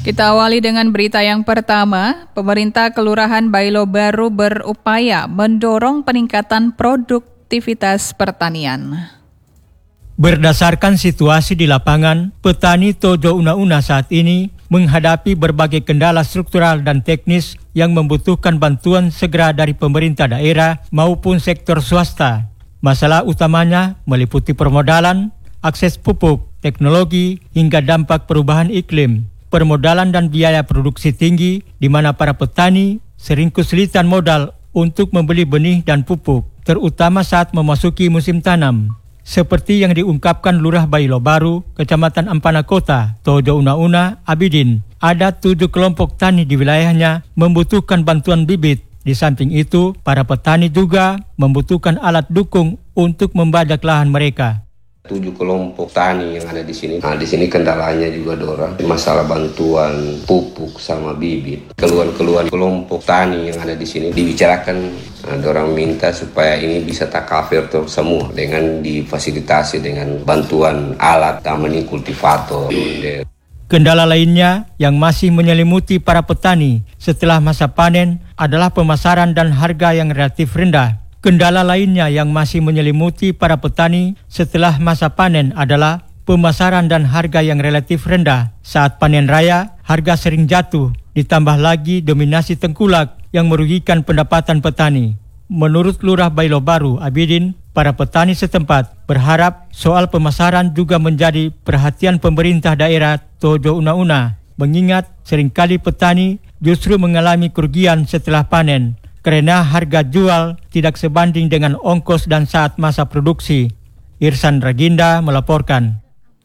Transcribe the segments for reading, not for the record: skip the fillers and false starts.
Kita awali dengan berita yang pertama. Pemerintah Kelurahan Bailo Baru berupaya mendorong peningkatan produktivitas pertanian. Berdasarkan situasi di lapangan, petani Tojo Una-Una saat ini menghadapi berbagai kendala struktural dan teknis yang membutuhkan bantuan segera dari pemerintah daerah maupun sektor swasta. Masalah utamanya meliputi permodalan, akses pupuk, teknologi, hingga dampak perubahan iklim. Permodalan dan biaya produksi tinggi, di mana para petani sering kesulitan modal untuk membeli benih dan pupuk, terutama saat memasuki musim tanam. Seperti yang diungkapkan Lurah Bailo Baru, Kecamatan Ampana Kota, Tojo Una-Una, Abidin, ada 7 kelompok tani di wilayahnya membutuhkan bantuan bibit. Di samping itu, para petani juga membutuhkan alat dukung untuk membajak lahan mereka. 7 kelompok tani yang ada di sini. Nah, di sini kendalanya juga dorang masalah bantuan pupuk sama bibit. Keluhan-keluhan kelompok tani yang ada di sini dibicarakan. Dorang minta supaya ini bisa takafir semua dengan difasilitasi dengan bantuan alat tamani kultivator. Kendala lainnya yang masih menyelimuti para petani setelah masa panen adalah pemasaran dan harga yang relatif rendah. Kendala lainnya yang masih menyelimuti para petani setelah masa panen adalah pemasaran dan harga yang relatif rendah. Saat panen raya, harga sering jatuh, ditambah lagi dominasi tengkulak yang merugikan pendapatan petani. Menurut Lurah Bailo Baru, Abidin, para petani setempat berharap soal pemasaran juga menjadi perhatian pemerintah daerah Tojo Una-Una, mengingat seringkali petani justru mengalami kerugian setelah panen, karena harga jual tidak sebanding dengan ongkos dan saat masa produksi. Irsan Raginda melaporkan.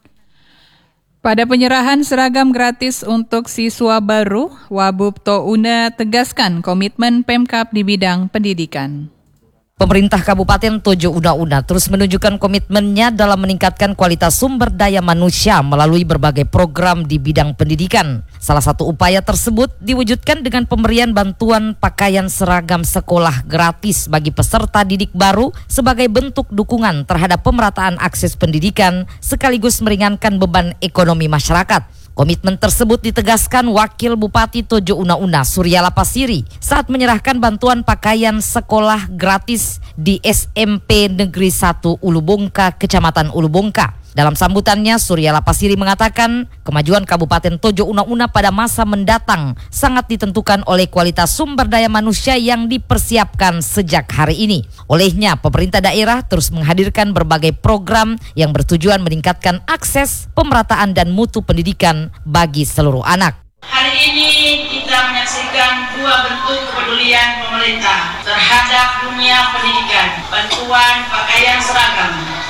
Pada penyerahan seragam gratis untuk siswa baru, Wabub Touna tegaskan komitmen Pemkab di bidang pendidikan. Pemerintah Kabupaten Tojo Una-Una terus menunjukkan komitmennya dalam meningkatkan kualitas sumber daya manusia melalui berbagai program di bidang pendidikan. Salah satu upaya tersebut diwujudkan dengan pemberian bantuan pakaian seragam sekolah gratis bagi peserta didik baru sebagai bentuk dukungan terhadap pemerataan akses pendidikan sekaligus meringankan beban ekonomi masyarakat. Komitmen tersebut ditegaskan Wakil Bupati Tojo Una-Una Surya Lapasiri saat menyerahkan bantuan pakaian sekolah gratis di SMP Negeri 1 Ulubongka, Kecamatan Ulubongka. Dalam sambutannya, Surya Lapasiri mengatakan kemajuan Kabupaten Tojo Una-Una pada masa mendatang sangat ditentukan oleh kualitas sumber daya manusia yang dipersiapkan sejak hari ini. Olehnya, pemerintah daerah terus menghadirkan berbagai program yang bertujuan meningkatkan akses, pemerataan dan mutu pendidikan bagi seluruh anak. Hari ini kita menyaksikan 2 bentuk kepedulian pemerintah terhadap dunia pendidikan, bantuan pakaian seragam,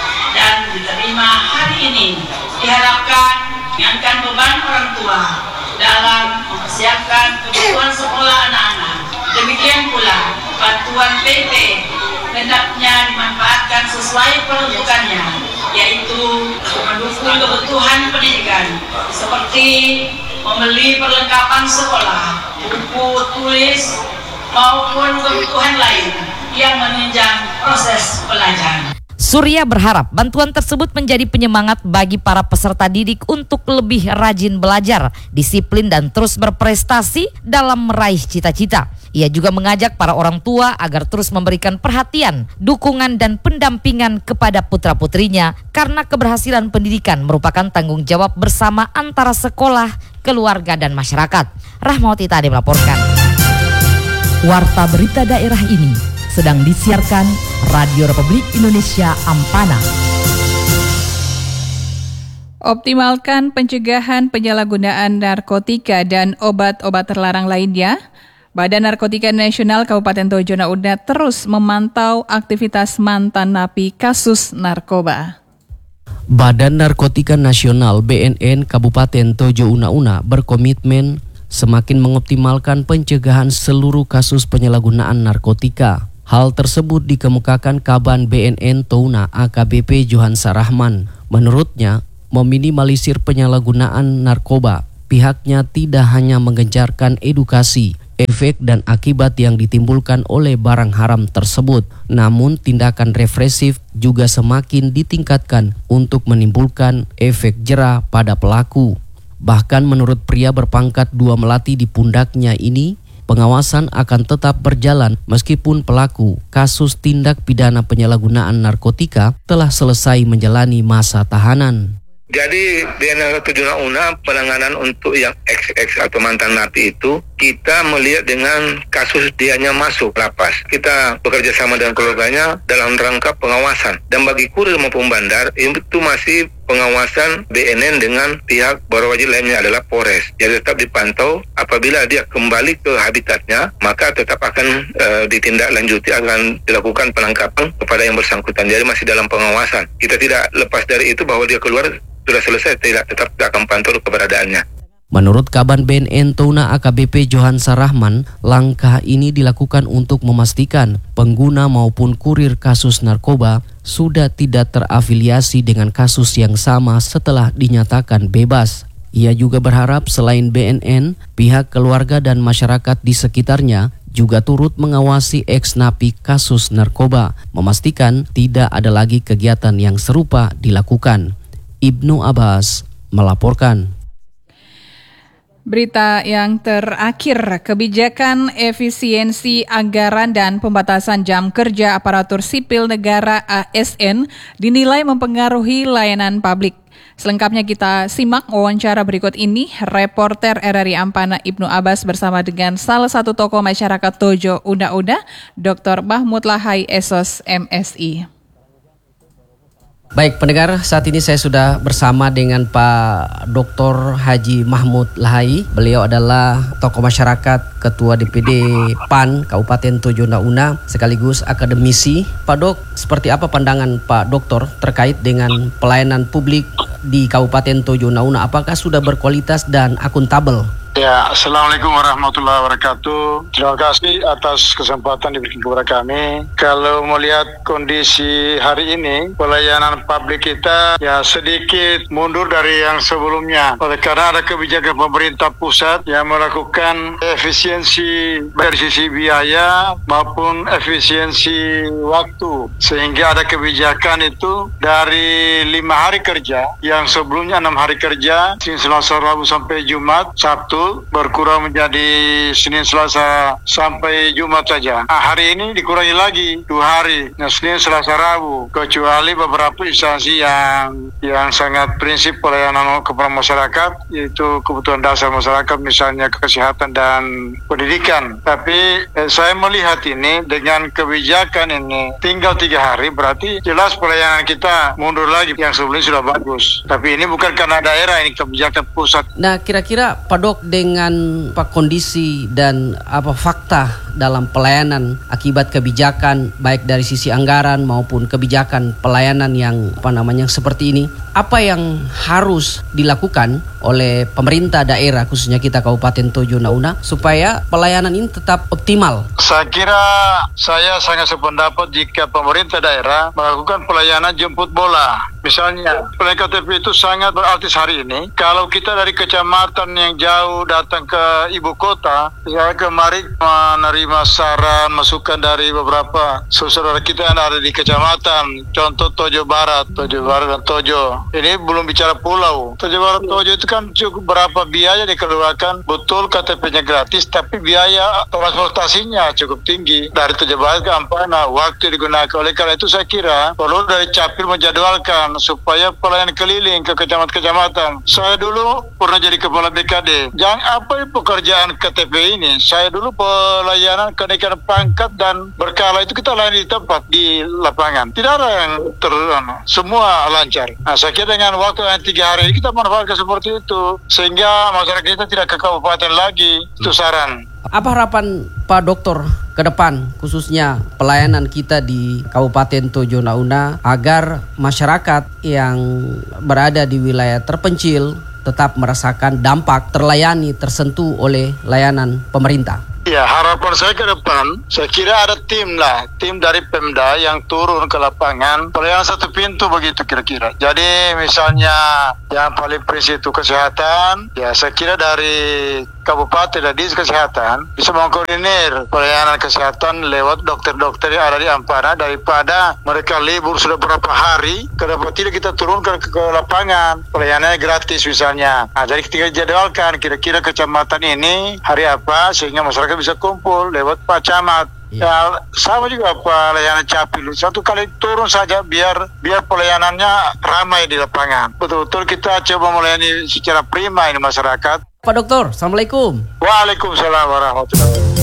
dan diterima hari ini diharapkan meringankan beban orang tua dalam mempersiapkan kebutuhan sekolah anak-anak. Demikian pula bantuan PP hendaknya dimanfaatkan sesuai peruntukannya, yaitu mendukung kebutuhan pendidikan seperti membeli perlengkapan sekolah, buku tulis maupun kebutuhan lain yang menunjang proses belajar. Surya berharap bantuan tersebut menjadi penyemangat bagi para peserta didik untuk lebih rajin belajar, disiplin dan terus berprestasi dalam meraih cita-cita. Ia juga mengajak para orang tua agar terus memberikan perhatian, dukungan dan pendampingan kepada putra-putrinya karena keberhasilan pendidikan merupakan tanggung jawab bersama antara sekolah, keluarga dan masyarakat. Rahmawati Tade melaporkan. Warta berita daerah ini sedang disiarkan Radio Republik Indonesia Ampana. Optimalkan pencegahan penyalahgunaan narkotika dan obat-obat terlarang lainnya. Badan Narkotika Nasional Kabupaten Tojo Una-Una terus memantau aktivitas mantan napi kasus narkoba. Badan Narkotika Nasional BNN Kabupaten Tojo Una-Una berkomitmen semakin mengoptimalkan pencegahan seluruh kasus penyalahgunaan narkotika. Hal tersebut dikemukakan Kaban BNN Touna AKBP Johansa Rahman. Menurutnya, meminimalisir penyalahgunaan narkoba, pihaknya tidak hanya menggencarkan edukasi, efek dan akibat yang ditimbulkan oleh barang haram tersebut, namun tindakan represif juga semakin ditingkatkan untuk menimbulkan efek jera pada pelaku. Bahkan menurut pria berpangkat 2 melati di pundaknya ini, pengawasan akan tetap berjalan meskipun pelaku kasus tindak pidana penyalahgunaan narkotika telah selesai menjalani masa tahanan. Jadi di Una penanganan untuk yang ex atau mantan napi itu kita melihat dengan kasus dianya masuk lapas. Kita bekerja sama dengan keluarganya dalam rangka pengawasan. Dan bagi kurir maupun bandar itu masih pengawasan BNN dengan pihak berwajib lainnya adalah Polres. Jadi tetap dipantau, apabila dia kembali ke habitatnya maka tetap akan ditindaklanjuti, akan dilakukan penangkapan kepada yang bersangkutan. Jadi masih dalam pengawasan. Kita tidak lepas dari itu bahwa dia keluar sudah selesai, tetap akan pantau keberadaannya. Menurut Kaban BNN Touna AKBP Johansa Rahman, langkah ini dilakukan untuk memastikan pengguna maupun kurir kasus narkoba sudah tidak terafiliasi dengan kasus yang sama setelah dinyatakan bebas. Ia juga berharap selain BNN, pihak keluarga dan masyarakat di sekitarnya juga turut mengawasi ex-napi kasus narkoba, memastikan tidak ada lagi kegiatan yang serupa dilakukan. Ibnu Abbas melaporkan. Berita yang terakhir, kebijakan efisiensi anggaran dan pembatasan jam kerja aparatur sipil negara ASN dinilai mempengaruhi layanan publik. Selengkapnya kita simak wawancara berikut ini. Reporter RRI Ampana Ibnu Abbas bersama dengan salah satu tokoh masyarakat Tojo Una-Una, Dr. Mahmud Lahai SOS MSI. Baik pendengar, saat ini saya sudah bersama dengan Pak Dr. Haji Mahmud Lahai. Beliau adalah tokoh masyarakat, Ketua DPD PAN Kabupaten Tojo Una-Una, sekaligus akademisi. Pak Dok, seperti apa pandangan Pak Dokter terkait dengan pelayanan publik di Kabupaten Tojo Una-Una? Apakah sudah berkualitas dan akuntabel? Ya, Assalamualaikum warahmatullahi wabarakatuh. Terima kasih atas kesempatan diberikan kepada kami. Kalau melihat kondisi hari ini, pelayanan publik kita ya sedikit mundur dari yang sebelumnya. Oleh karena ada kebijakan pemerintah pusat yang melakukan efisiensi dari sisi biaya maupun efisiensi waktu. Sehingga ada kebijakan itu dari 5 hari kerja, yang sebelumnya 6 hari kerja, Senin, Selasa, Rabu sampai Jumat, Sabtu berkurang menjadi Senin, Selasa sampai Jumat saja. Hari ini dikurangi lagi 2 hari, Senin, Selasa, Rabu, kecuali beberapa instansi yang sangat prinsip pelayanan kepada masyarakat, yaitu kebutuhan dasar masyarakat, misalnya kesehatan dan pendidikan. Tapi saya melihat ini dengan kebijakan ini tinggal 3 hari, berarti jelas pelayanan kita mundur lagi. Yang sebelumnya sudah bagus, tapi ini bukan karena daerah, ini kebijakan pusat. Nah, kira-kira Pak Dok, dengan kondisi dan fakta dalam pelayanan akibat kebijakan baik dari sisi anggaran maupun kebijakan pelayanan yang seperti ini, apa yang harus dilakukan oleh pemerintah daerah, khususnya kita Kabupaten Tojo Una-Una, supaya pelayanan ini tetap optimal? Saya kira saya sangat sependapat jika pemerintah daerah melakukan pelayanan jemput bola. Misalnya, pelayanan KTP itu sangat berarti hari ini. Kalau kita dari kecamatan yang jauh datang ke ibu kota, saya kemarin menerima saran, masukan dari beberapa saudara kita yang ada di kecamatan, contoh Tojo Barat dan Tojo. Ini belum bicara pulau. Tojo Barat, Tojo itu kan cukup berapa biaya dikeluarkan, betul KTP-nya gratis, tapi biaya transportasinya cukup tinggi. Dari Tojo Barat ke Ampana, waktu digunakan. Oleh karena itu saya kira perlu dari Capil menjadwalkan supaya pelayanan keliling ke kecamatan. Saya dulu pernah jadi kepala BKD. Pekerjaan KTP ini, saya dulu pelayanan kenaikan pangkat dan berkala itu kita layani di tempat, di lapangan. Tidak ada yang semua lancar. Nah, saya kira dengan waktu yang 3 hari kita manfaatkan seperti itu, sehingga masyarakat kita tidak ke kabupaten lagi. Itu saran. Apa harapan Pak Dokter ke depan, khususnya pelayanan kita di Kabupaten Tojo Una-Una, agar masyarakat yang berada di wilayah terpencil tetap merasakan dampak, terlayani, tersentuh oleh layanan pemerintah? Ya, harapan saya ke depan, saya kira ada tim dari Pemda yang turun ke lapangan, pelayanan satu pintu begitu kira-kira. Jadi misalnya yang paling prinsip itu kesehatan, ya saya kira dari Kabupaten dan Dinas Kesehatan bisa mengkoordinir pelayanan kesehatan lewat dokter-dokter yang ada di Ampana, daripada mereka libur sudah berapa hari, kenapa tidak kita turunkan ke lapangan, pelayanannya gratis misalnya. Nah, jadi kita jadwalkan kira-kira kecamatan ini hari apa, sehingga masyarakat bisa kumpul lewat Pak Camat. Ya, sama juga pelayanan Capil, satu kali turun saja biar pelayanannya ramai di lapangan. Betul-betul kita coba melayani secara prima ini masyarakat. Pak Dokter, Assalamualaikum. Waalaikumsalam warahmatullahi wabarakatuh.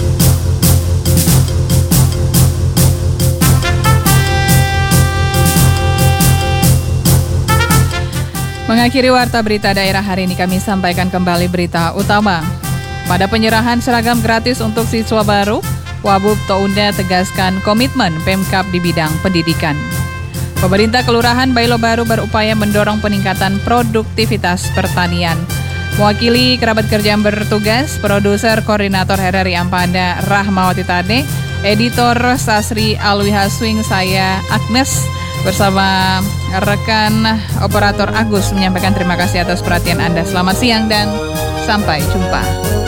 Mengakhiri Warta Berita Daerah hari ini kami sampaikan kembali berita utama. Pada penyerahan seragam gratis untuk siswa baru, Wabub Tounda tegaskan komitmen Pemkab di bidang pendidikan. Pemerintah Kelurahan Bailo Baru berupaya mendorong peningkatan produktivitas pertanian. Mewakili kerabat kerja yang bertugas, produser koordinator RRI Ampanda Rahmawati Tade, editor Sasri Alwi Haswing, saya Agnes bersama rekan operator Agus menyampaikan terima kasih atas perhatian Anda. Selamat siang dan sampai jumpa.